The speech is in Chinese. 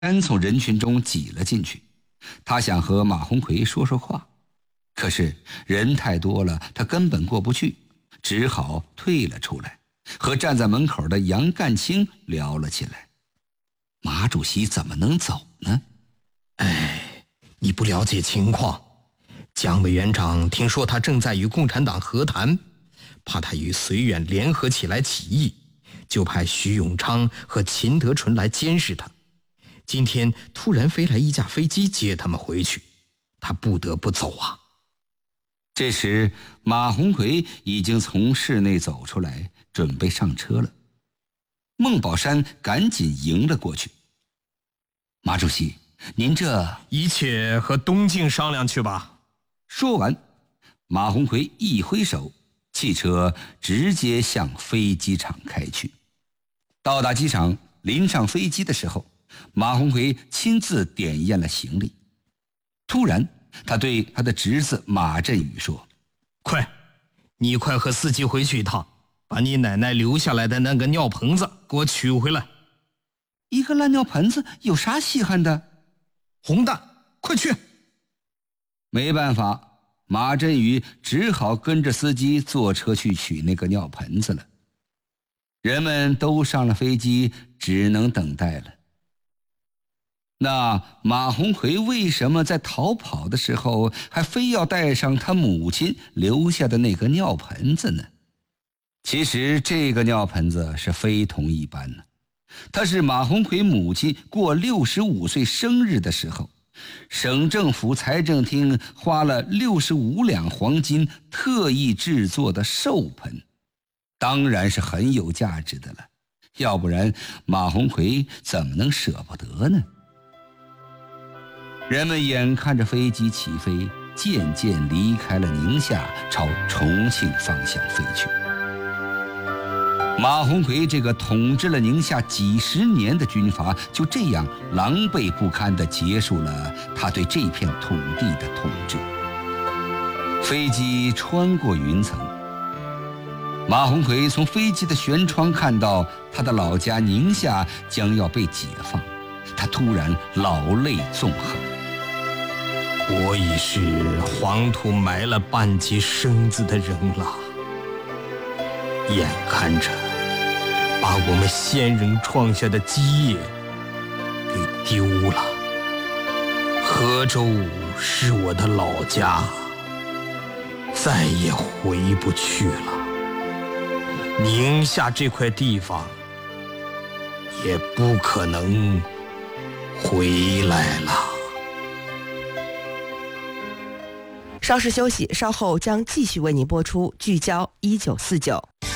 山从人群中挤了进去，他想和马鸿逵说说话，可是人太多了，他根本过不去，只好退了出来，和站在门口的杨干清聊了起来。马主席怎么能走呢？ 你不了解情况，蒋委员长听说他正在与共产党和谈，怕他与绥远联合起来起义，就派徐永昌和秦德纯来监视他。今天突然飞来一架飞机接他们回去，他不得不走啊。 这时马鸿逵已经从室内走出来，准备上车了。孟宝山赶紧迎了过去。马主席，您这一切和东晋商量去吧。 说完，马鸿逵一挥手，汽车直接向飞机场开去。到达机场，临上飞机的时候，马鸿逵亲自点验了行李。突然，他对他的侄子马振宇说：“ 你快和司机回去一趟，把你奶奶留下来的那个尿盆子给我取回来。” 一个烂尿盆子有啥稀罕的？ 红蛋，快去！ 没办法，马振宇只好跟着司机坐车去取那个尿盆子了。人们都上了飞机，只能等待了。那马鸿逵为什么在逃跑的时候还非要带上他母亲留下的那个尿盆子呢？其实这个尿盆子是非同一般呢，它是马鸿逵母亲过65岁生日的时候，省政府财政厅花了65两黄金特意制作的寿盆，当然是很有价值的了，要不然马鸿逵怎么能舍不得呢？人们眼看着飞机起飞，渐渐离开了宁夏，朝重庆方向飞去。马鸿逵这个统治了宁夏几十年的军阀，就这样狼狈不堪地结束了他对这片土地的统治。飞机穿过云层，马鸿逵从飞机的舷窗看到他的老家宁夏将要被解放，他突然老泪纵横。 我已是黄土埋了半截身子的人了，眼看着把我们先人创下的基业给丢了。河州是我的老家，再也回不去了。宁夏这块地方也不可能回来了。 稍事休息，稍后将继续为您播出《聚焦1949》。